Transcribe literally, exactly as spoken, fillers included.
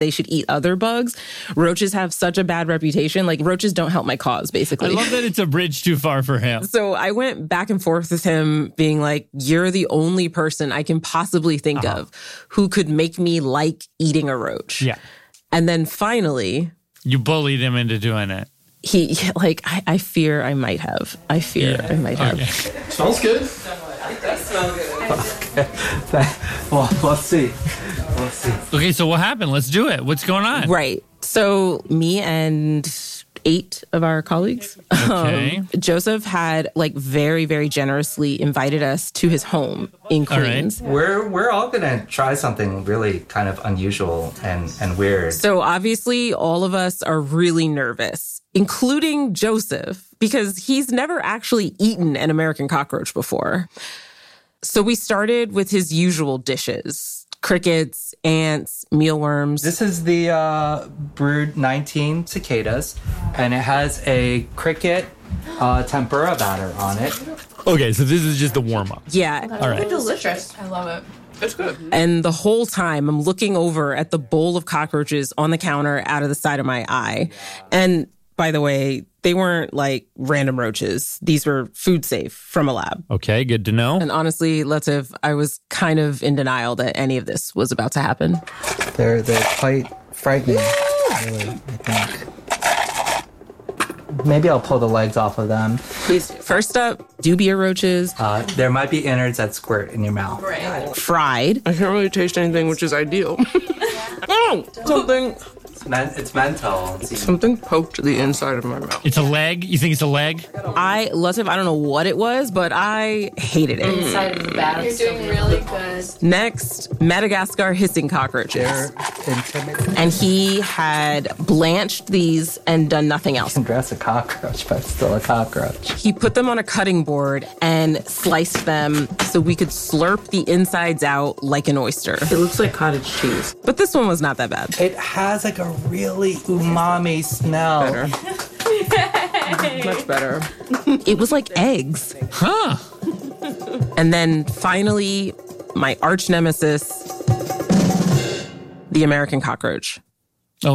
they should eat other bugs. Roaches have such a bad reputation. Like, roaches don't help my cause, basically. I love that it's a bridge too far for him. So I went back and forth with him being like, you're the only person I can possibly think uh-huh. of who could make me like eating a roach. Yeah. And then finally... You bullied him into doing it. He, like, I, I fear I might have. I fear yeah. I might have. Okay. Smells good. It does smell good. Okay. Well, let's see. Let's see. Okay, so what happened? Let's do it. What's going on? Right. So me and eight of our colleagues, okay. um, Joseph had like very, very generously invited us to his home in Queens. All right. We're we're all gonna try something really kind of unusual and, and weird. So obviously all of us are really nervous, including Joseph, because he's never actually eaten an American cockroach before. So we started with his usual dishes. Crickets, ants, mealworms. This is the uh, Brood nineteen cicadas, and it has a cricket uh, tempura batter on it. Okay, so this is just the warm-up. Yeah. All right. It's delicious. I love it. It's good. And the whole time, I'm looking over at the bowl of cockroaches on the counter out of the side of my eye. And by the way, they weren't like random roaches. These were food safe from a lab. Okay, good to know. And honestly, Latif, I was kind of in denial that any of this was about to happen. They're they're quite frightening, really, I think. Maybe I'll pull the legs off of them. Please. First up, dubia roaches. Uh, there might be innards that squirt in your mouth. Right. Fried. I can't really taste anything, which is ideal. Oh, something... It's, men- it's mental. Something poked the inside of my mouth. It's a leg? You think it's a leg? I, Latif, I don't know what it was, but I hated it. Inside of the bag. You're doing really good. Next, Madagascar hissing cockroaches. They're intimidating. And he had blanched these and done nothing else. You can dress a cockroach, but it's still a cockroach. He put them on a cutting board and sliced them so we could slurp the insides out like an oyster. It looks like cottage cheese. But this one was not that bad. It has like a really umami smell. Better. Much better. It was like eggs. Huh. And then finally, my arch nemesis, the American cockroach.